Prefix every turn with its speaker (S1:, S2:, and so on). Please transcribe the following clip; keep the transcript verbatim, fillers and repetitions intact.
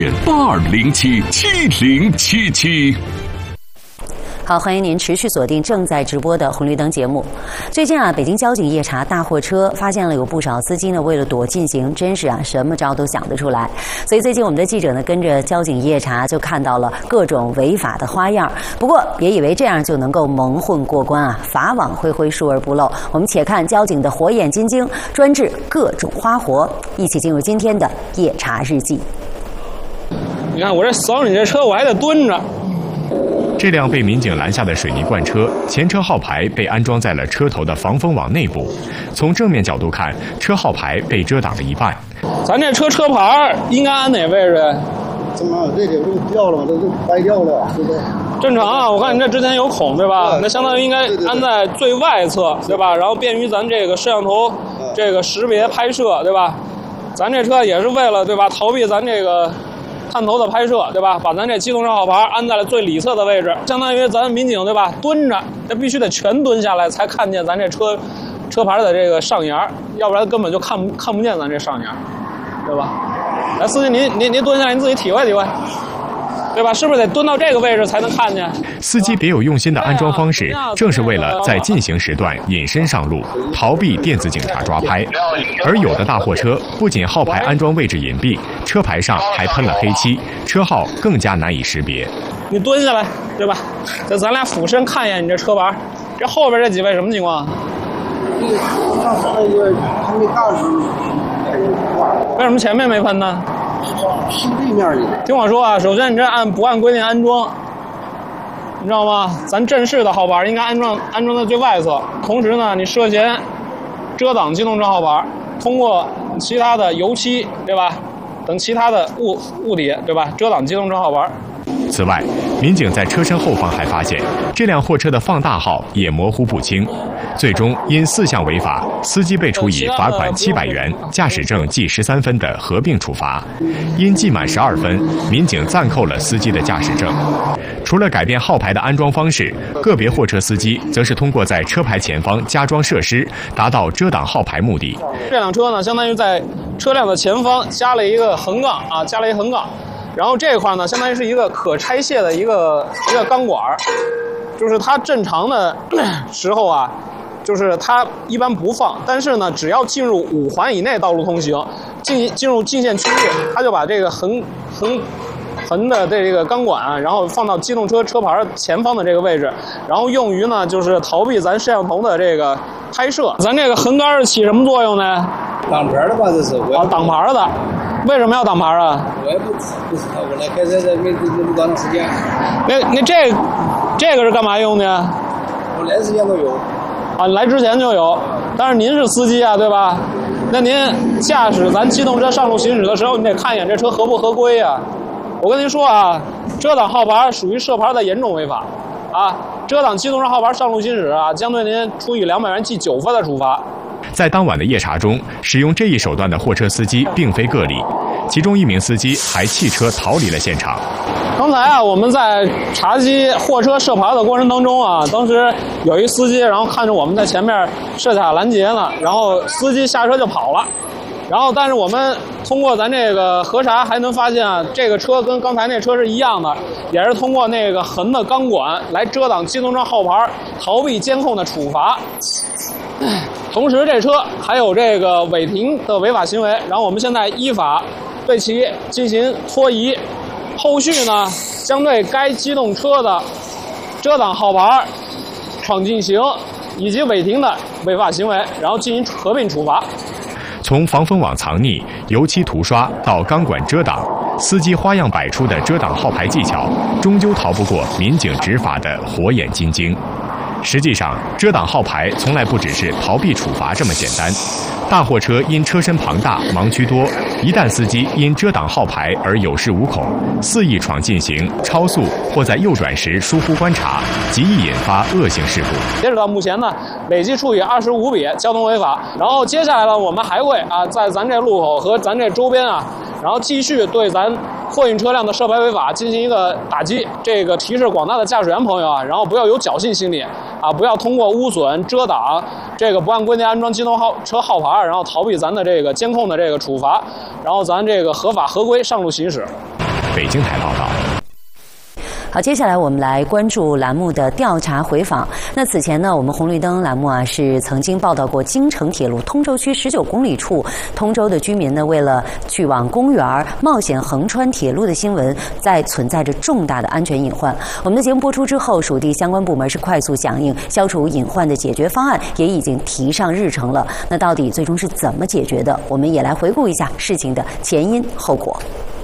S1: 八二零七七零七七。
S2: 好，欢迎您持续锁定正在直播的红绿灯节目。最近啊，北京交警夜查大货车，发现了有不少司机呢，为了躲禁行，真是啊，什么招都想得出来。所以最近我们的记者呢，跟着交警夜查，就看到了各种违法的花样。不过，别以为这样就能够蒙混过关啊，法网恢恢，疏而不漏。我们且看交警的火眼金睛，专治各种花活。一起进入今天的夜查日记。
S3: 你看我这扫你这车，我还得蹲着。
S4: 这辆被民警拦下的水泥罐车，前车号牌被安装在了车头的防风网内部。从正面角度看，车号牌被遮挡了一半。
S3: 咱这车车牌应该安哪位置？
S5: 怎么这里不掉了吗？这都掰掉了，对不对？
S3: 正常啊，我看你这之前有孔对吧？那相当于应该安在最外侧对吧？然后便于咱这个摄像头这个识别拍摄对吧？咱这车也是为了对吧，逃避咱这个探头的拍摄对吧？把咱这机动车号牌安在了最里侧的位置，相当于咱民警对吧？蹲着，这必须得全蹲下来才看见咱这车车牌的这个上沿，要不然根本就看不看不见咱这上沿，对吧？来，司机您您您蹲下来，您自己体会体会，对吧？是不是得蹲到这个位置才能看见？
S4: 司机别有用心的安装方式，正是为了在禁行时段隐身上路，逃避电子警察抓拍。而有的大货车不仅号牌安装位置隐蔽，车牌上还喷了黑漆，车号更加难以识别。
S3: 你蹲下来，对吧？这咱俩俯身看一眼你这车牌，这后边这几位什么情况？
S5: 那个还没干什么。
S3: 为什么前面没喷呢？
S5: 是对面的。
S3: 听我说啊，首先你这按不按规定安装，你知道吗？咱正式的号牌应该安装安装在最外侧，同时呢，你涉嫌遮挡机动车号牌，通过其他的油漆对吧，等其他的物物体对吧，遮挡机动车号牌。
S4: 此外，民警在车身后方还发现，这辆货车的放大号也模糊不清。最终因四项违法，司机被处以罚款七百元、驾驶证记十三分的合并处罚。因记满十二分，民警暂扣了司机的驾驶证。除了改变号牌的安装方式，个别货车司机则是通过在车牌前方加装设施，达到遮挡号牌目的。
S3: 这辆车呢，相当于在车辆的前方加了一个横杠啊，加了一横杠。然后这一块呢，相当于是一个可拆卸的一个一个钢管，就是它正常的时候啊，就是它一般不放，但是呢，只要进入五环以内道路通行，进进入禁限区域，它就把这个横横横的这个钢管啊，然后放到机动车车牌前方的这个位置，然后用于呢就是逃避咱摄像头的这个拍摄。咱这个横杆是起什么作用呢？
S5: 挡牌的吧，这是。
S3: 啊，挡牌的。为什么要挡牌啊？
S5: 我也不不知道，我来开车这没那么长时间。
S3: 那那这这个是干嘛用的？
S5: 我来之前都有。
S3: 啊，来之前就有。但是您是司机啊，对吧？那您驾驶咱机动车上路行驶的时候，你得看一眼这车合不合规啊。我跟您说啊，遮挡号牌属于涉牌的严重违法，啊，遮挡机动车号牌上路行驶啊，将对您处以两百元记九分的处罚。
S4: 在当晚的夜查中，使用这一手段的货车司机并非个例，其中一名司机还弃车逃离了现场。
S3: 刚才啊，我们在查缉货车涉牌的过程当中啊，当时有一司机，然后看着我们在前面设卡拦截呢，然后司机下车就跑了。然后，但是我们通过咱这个核查，还能发现啊，这个车跟刚才那车是一样的，也是通过那个横的钢管来遮挡机动车号牌，逃避监控的处罚。同时，这车还有这个违停的违法行为，然后我们现在依法对其进行拖移，后续呢将对该机动车的遮挡号牌、闯禁行以及违停的违法行为，然后进行合并处罚。
S4: 从防风网藏匿、油漆涂刷到钢管遮挡，司机花样百出的遮挡号牌技巧，终究逃不过民警执法的火眼金睛。实际上，遮挡号牌从来不只是逃避处罚这么简单。大货车因车身庞大、盲区多，一旦司机因遮挡号牌而有恃无恐，肆意闯禁行、超速或在右转时疏忽观察，极易引发恶性事故。
S3: 截止到目前呢，累计处以二十五笔交通违法。然后接下来呢，我们还会啊，在咱这路口和咱这周边啊，然后继续对咱货运车辆的涉牌违法进行一个打击。这个提示广大的驾驶员朋友啊，然后不要有侥幸心理啊，不要通过污损、遮挡这个不按规定安装机动号车号牌，然后逃避咱的这个监控的这个处罚，然后咱这个合法合规上路行驶。
S4: 北京台报道。
S2: 好，接下来我们来关注栏目的调查回访。那此前呢，我们红绿灯栏目啊是曾经报道过京承铁路通州区十九公里处，通州的居民呢为了去往公园冒险横穿铁路的新闻，在存在着重大的安全隐患。我们的节目播出之后，属地相关部门是快速响应，消除隐患的解决方案也已经提上日程了。那到底最终是怎么解决的？我们也来回顾一下事情的前因后果。